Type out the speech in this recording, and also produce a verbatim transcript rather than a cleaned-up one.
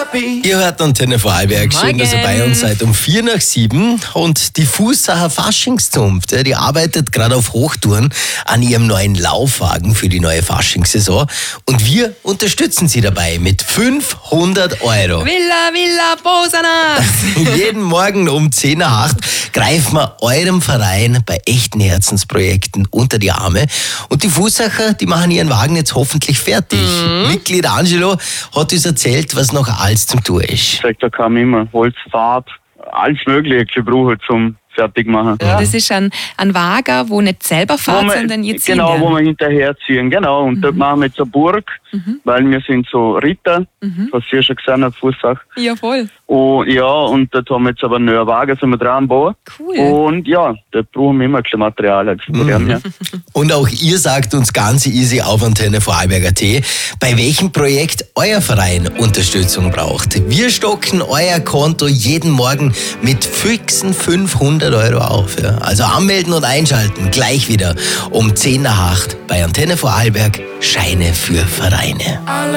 Ihr hört Antenne Vorarlberg. Schön, dass ihr bei uns seid. Um vier nach sieben. Und die Fußacher Faschingszunft, die arbeitet gerade auf Hochtouren an ihrem neuen Laufwagen für die neue Faschingssaison. Und wir unterstützen sie dabei mit fünfhundert Euro. Villa, Villa, Posana! Jeden Morgen um zehn nach acht greifen wir eurem Verein bei echten Herzensprojekten unter die Arme. Und die Fußacher, die machen ihren Wagen jetzt hoffentlich fertig. Mhm. Mitglied Angelo hat uns erzählt, was noch alles zum Tun ist. Da kann man immer Holz, Farb, alles Mögliche brauchen zum fertig machen. Ja. Das ist ein, ein Wagen, wo nicht selber fährt, man, sondern jetzt ziehen Genau, werden. wo wir hinterherziehen, genau. Und mhm. dort machen wir jetzt eine Burg, mhm. weil wir sind so Ritter, mhm. was ihr schon gesehen habt, Fußach. Ja, voll. Und, ja, und dort haben wir jetzt aber einen neuen Wagen, sind wir dran bauen. Cool. Und ja, dort brauchen wir immer ein bisschen Material. Also mhm. ja. Und auch ihr sagt uns ganz easy auf Antenne Vorarlberg Punkt at, bei welchem Projekt euer Verein Unterstützung braucht. Wir stocken euer Konto jeden Morgen mit fixen fünfhundert Euro auf. Ja. Also anmelden und einschalten, gleich wieder um zehn nach acht bei Antenne Vorarlberg, Scheine für Vereine.